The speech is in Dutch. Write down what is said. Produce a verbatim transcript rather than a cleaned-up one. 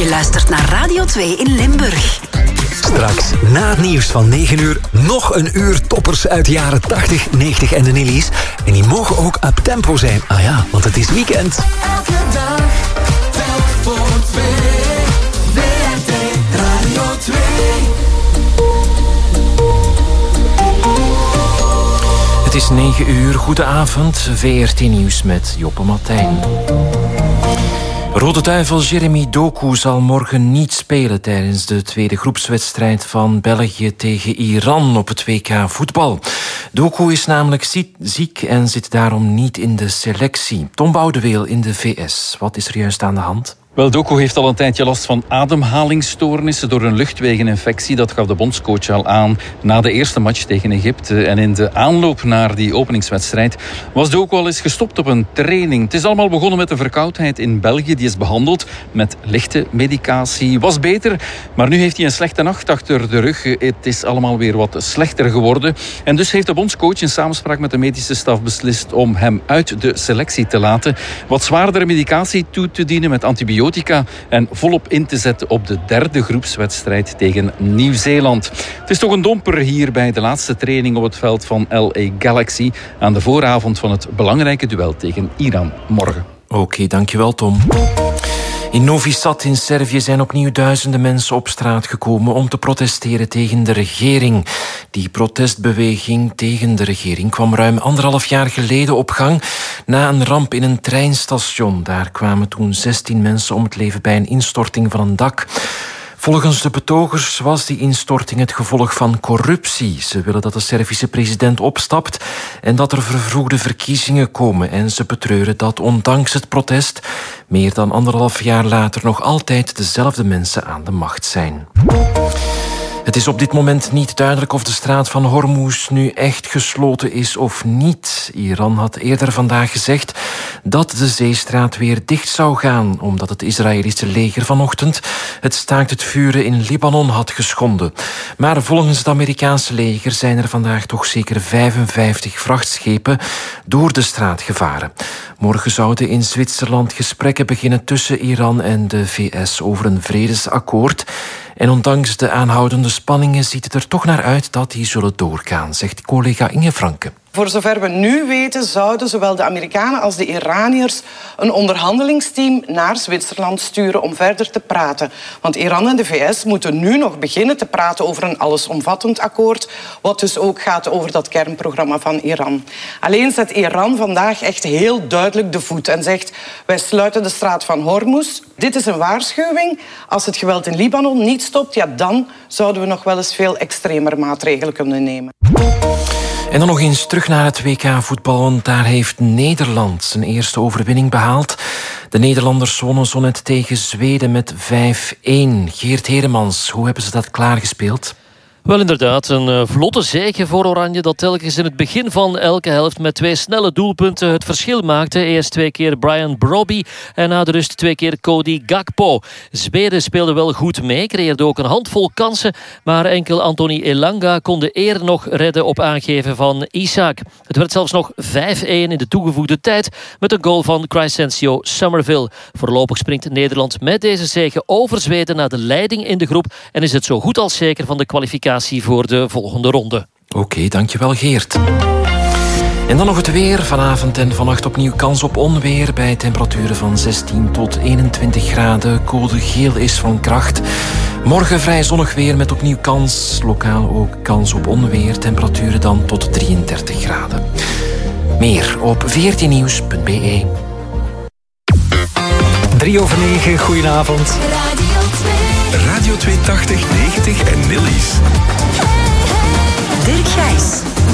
Je luistert naar Radio twee in Limburg. Straks, na het nieuws van negen uur, nog een uur toppers uit de jaren tachtig, negentig en de nillies. En die mogen ook up-tempo zijn. Ah ja, want het is weekend. Elke dag, telk voor twee. V R T Radio twee. Het is negen uur, goedenavond. V R T Nieuws met Joppe Martijn. Rode Duivel Jeremy Doku zal morgen niet spelen tijdens de tweede groepswedstrijd van België tegen Iran op het W K voetbal. Doku is namelijk ziek en zit daarom niet in de selectie. Tom Boudeweel in de V S. Wat is er juist aan de hand? Wel, Doku heeft al een tijdje last van ademhalingsstoornissen door een luchtwegeninfectie. Dat gaf de bondscoach al aan na de eerste match tegen Egypte. En in de aanloop naar die openingswedstrijd was Doku al eens gestopt op een training. Het is allemaal begonnen met een verkoudheid in België. Die is behandeld met lichte medicatie. Was beter, maar nu heeft hij een slechte nacht achter de rug. Het is allemaal weer wat slechter geworden. En dus heeft de bondscoach in samenspraak met de medische staf beslist om hem uit de selectie te laten. Wat zwaardere medicatie toe te dienen met antibiotica. En volop in te zetten op de derde groepswedstrijd tegen Nieuw-Zeeland. Het is toch een domper hier bij de laatste training op het veld van L A Galaxy aan de vooravond van het belangrijke duel tegen Iran morgen. Oké, okay, dankjewel Tom. In Novi Sad in Servië zijn opnieuw duizenden mensen op straat gekomen om te protesteren tegen de regering. Die protestbeweging tegen de regering kwam ruim anderhalf jaar geleden op gang na een ramp in een treinstation. Daar kwamen toen zestien mensen om het leven bij een instorting van een dak. Volgens de betogers was die instorting het gevolg van corruptie. Ze willen dat de Servische president opstapt en dat er vervroegde verkiezingen komen. En ze betreuren dat ondanks het protest meer dan anderhalf jaar later nog altijd dezelfde mensen aan de macht zijn. Het is op dit moment niet duidelijk of de straat van Hormuz nu echt gesloten is of niet. Iran had eerder vandaag gezegd dat de zeestraat weer dicht zou gaan, omdat het Israëlische leger vanochtend het staakt het vuren in Libanon had geschonden. Maar volgens het Amerikaanse leger zijn er vandaag toch zeker vijfenvijftig vrachtschepen door de straat gevaren. Morgen zouden in Zwitserland gesprekken beginnen tussen Iran en de V S over een vredesakkoord. En ondanks de aanhoudende spanningen ziet het er toch naar uit dat die zullen doorgaan, zegt collega Inge Franke. Voor zover we nu weten zouden zowel de Amerikanen als de Iraniërs een onderhandelingsteam naar Zwitserland sturen om verder te praten. Want Iran en de V S moeten nu nog beginnen te praten over een allesomvattend akkoord, wat dus ook gaat over dat kernprogramma van Iran. Alleen zet Iran vandaag echt heel duidelijk de voet en zegt: wij sluiten de straat van Hormuz. Dit is een waarschuwing. Als het geweld in Libanon niet stopt, ja, dan zouden we nog wel eens veel extremere maatregelen kunnen nemen. En dan nog eens terug naar het W K voetbal, want daar heeft Nederland zijn eerste overwinning behaald. De Nederlanders wonnen zo net tegen Zweden met vijf-één. Geert Heremans, hoe hebben ze dat klaargespeeld? Wel inderdaad, een uh, vlotte zege voor Oranje dat telkens in het begin van elke helft met twee snelle doelpunten het verschil maakte. Eerst twee keer Brian Brobby en na de rust twee keer Cody Gakpo. Zweden speelde wel goed mee, creëerde ook een handvol kansen, maar enkel Anthony Elanga kon de eer nog redden op aangeven van Isaac. Het werd zelfs nog vijf-één in de toegevoegde tijd met een goal van Crescencio Somerville. Voorlopig springt Nederland met deze zege over Zweden naar de leiding in de groep en is het zo goed als zeker van de kwalificatie voor de volgende ronde. Oké, okay, dankjewel Geert. En dan nog het weer. Vanavond en vannacht opnieuw kans op onweer bij temperaturen van zestien tot eenentwintig graden. Code geel is van kracht. Morgen vrij zonnig weer met opnieuw kans. Lokaal ook kans op onweer. Temperaturen dan tot drieëndertig graden. Meer op v r t nieuws punt b e. Drie over negen, goedenavond. Radio twee tachtig, negentig en nillies. Dirk Gijs.